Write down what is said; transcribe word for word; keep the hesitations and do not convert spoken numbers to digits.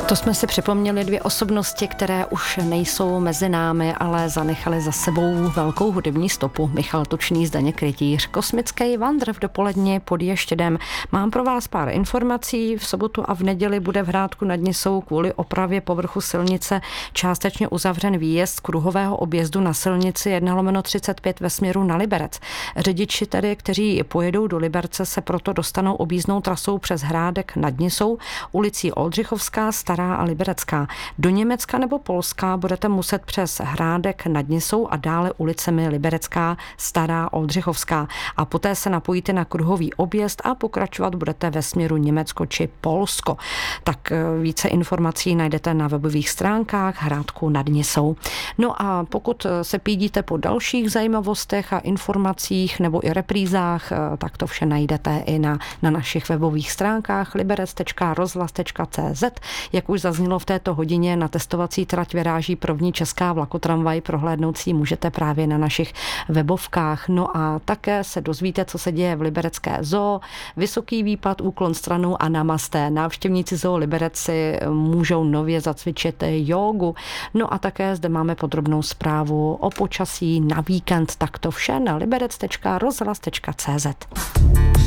To jsme si připomněli dvě osobnosti, které už nejsou mezi námi, ale zanechali za sebou velkou hudební stopu. Michal Tučný, Zdeněk Rytíř. Kosmický vandr v dopoledni pod Ještědem. Mám pro vás pár informací. V sobotu a v neděli bude v Hrádku nad Nisou kvůli opravě povrchu silnice částečně uzavřen výjezd z kruhového objezdu na silnici jedna lomeno třicet pět ve směru na Liberec. Řidiči tedy, kteří pojedou do Liberce, se proto dostanou objízdnou trasou přes Hrádek nad Nisou, ulicí Oldřichovská, Stará a Liberecká. Do Německa nebo Polska budete muset přes Hrádek nad Nisou a dále ulicemi Liberecká, Stará, Oldřichovská. A poté se napojíte na kruhový objezd a pokračovat budete ve směru Německo či Polsko. Tak více informací najdete na webových stránkách Hrádku nad Nisou. No a pokud se pídíte po dalších zajímavostech a informacích nebo i reprízách, tak to vše najdete i na, na našich webových stránkách liberec tečka rozhlas tečka cé zet. Jak už zaznělo v této hodině, na testovací trať vyráží první česká vlakotramvaj, prohlédnoucí můžete právě na našich webovkách. No a také se dozvíte, co se děje v liberecké zoo, vysoký výpad, úklon stranou a namasté. Návštěvníci zoo Liberec si můžou nově zacvičit jógu. No a také zde máme podrobnou zprávu o počasí na víkend. Tak to vše na liberec tečka rozhlas tečka cé zet.